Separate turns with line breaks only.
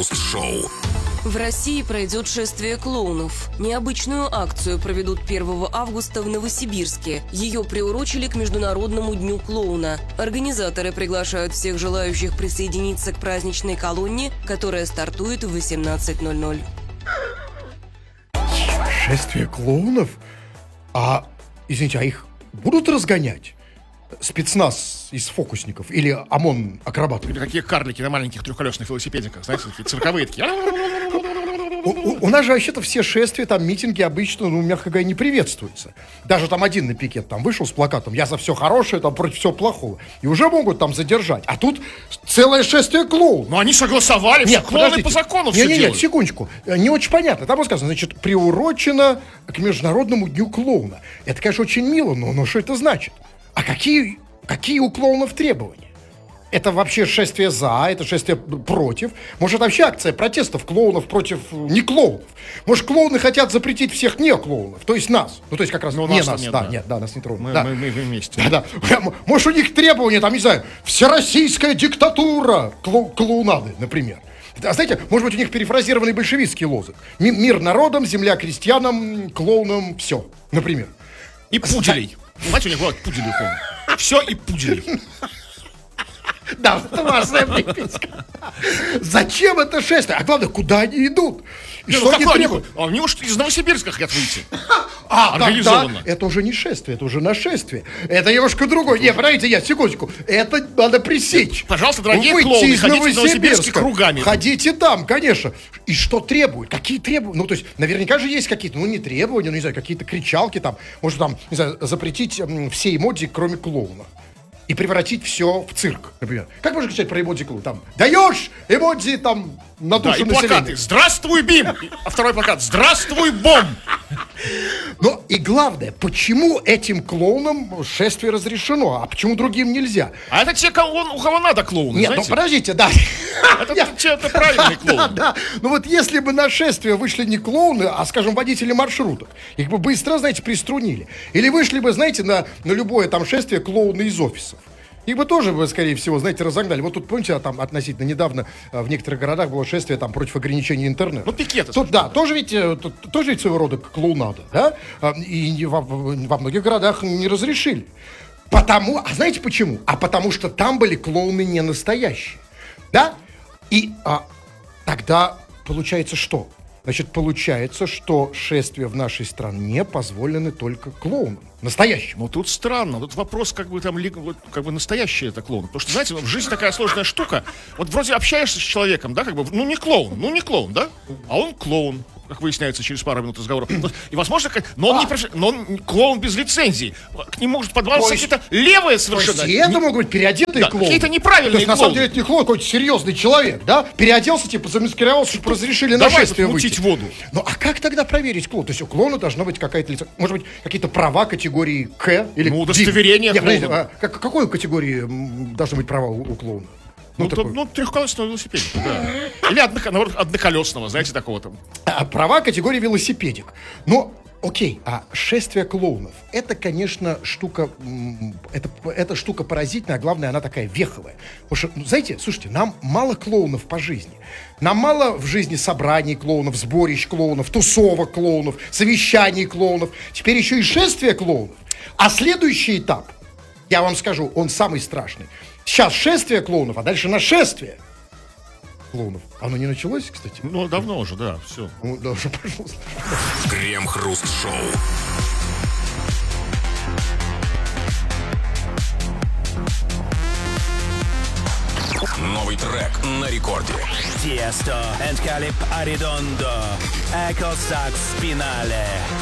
Крем-хруст-шоу.
В России пройдет шествие клоунов. Необычную акцию проведут 1 августа в Новосибирске. Ее приурочили к Международному дню клоуна. Организаторы приглашают всех желающих присоединиться к праздничной колонне, которая стартует в 18:00.
Шествие клоунов? Извините, а их будут разгонять? Спецназ из фокусников или ОМОН акробатов?
Или такие карлики на маленьких трехколесных велосипедиках, знаете, такие цирковые такие.
У нас же вообще-то все шествия, там митинги обычно, мягко говоря, не приветствуются. Даже там один на пикет там вышел с плакатом «Я за все хорошее, там против всего плохого». И уже могут там задержать. А тут целое шествие клоунов.
Но они согласовали, все клоуны по закону все делают.
Нет, секундочку. Не очень понятно. Там сказано, значит, приурочено к Международному дню клоуна. Это, конечно, очень мило, но что это значит? А какие у клоунов требования? Это вообще шествие за, это шествие против. Может, это вообще акция протестов клоунов против не клоунов. Может, клоуны хотят запретить всех не клоунов, то есть нас. Ну, то есть как раз не нас. Нас не тронут.
Мы вместе.
Да. Может, у них требования, там, не знаю, всероссийская диктатура клоунады, например. А знаете, может быть, у них перефразированный большевистский лозунг. Мир народам, земля крестьянам, клоунам, все, например.
И пуделей. Знаете, у них бывают пудели. Все и пуделей.
Да, важная приписка. Зачем это шествие? А главное, куда они идут? И что они требуют?
Они уж из Новосибирска хотят выйти.
Организованно. Это уже не шествие, это уже нашествие. Это немножко другое. Не, подождите, секундочку. Это надо пресечь.
Пожалуйста, дорогие клоуны, ходите в Новосибирске кругами.
Ходите там, конечно. И что требуют? Какие требования? Ну, то есть, наверняка же есть какие-то, не требования, не знаю, какие-то кричалки там. Может, там, не знаю, запретить все эмодзи, кроме клоуна. И превратить все в цирк, например. Как можно кричать про эмодзи клоун? Там, даешь эмодзи, там, на душу населения.
И плакаты «Здравствуй, Бим!» А второй плакат «Здравствуй, Бом!»
Но и главное, почему этим клоунам шествие разрешено, а почему другим нельзя?
А это те, у кого надо клоуны,
Нет,
знаете?
Подождите, да.
Это правильный клоун.
Да. Ну вот если бы на шествие вышли не клоуны, а, скажем, водители маршруток, их бы быстро, знаете, приструнили. Или вышли бы, знаете, на любое там шествие клоуны из офисов. Их бы тоже, скорее всего, знаете, разогнали. Вот тут, помните, там относительно недавно в некоторых городах было шествие там против ограничения интернета.
Ну, пикеты.
Тут, да, тоже ведь своего рода клоунада, да? И во многих городах не разрешили. А знаете почему? Потому что там были клоуны не настоящие, да? И тогда получается что? Значит, получается, что шествия в нашей стране позволены только клоунам. Настоящим.
Ну, тут странно. Тут вопрос, как бы настоящий это клоун. Потому что, знаете, в жизни такая сложная штука. Вот вроде общаешься с человеком, да, как бы, не клоун, да? А он клоун, как выясняется через пару минут разговора. И, возможно, но он клоун без лицензии. К нему может подвалиться какие-то левые совершенно.
То есть это могут быть переодетые клоуны.
Какие-то неправильные
клоуны. То есть, на самом деле, это не клоун, какой-то серьезный человек, да? Переоделся, замаскировался, чтобы разрешили на шествие выйти.
Воду.
Ну, а как тогда проверить клоун? То есть у клоуна должна быть какая-то лицензия. Может быть, какие-то права категории К или
удостоверение
клоуна. Какой категории должны быть права у клоуна?
Трехколесного велосипедика, да. Или одноколесного, знаете, такого там.
Права категории велосипедик. Но, окей, шествие клоунов, это, конечно, штука, это штука поразительная, а главное, она такая веховая. Потому что, знаете, слушайте, нам мало клоунов по жизни. Нам мало в жизни собраний клоунов, сборищ клоунов, тусовок клоунов, совещаний клоунов. Теперь еще и шествие клоунов. А следующий этап, я вам скажу, он самый страшный. Сейчас шествие клоунов, а дальше нашествие клоунов. Оно не началось, кстати?
Ну, давно уже, да, все.
Ну, да, уже, пожалуйста.
Крем-хруст-шоу. Новый трек на рекорде.
Tiesto and Calip Aridondo. Echo Sax Spinale.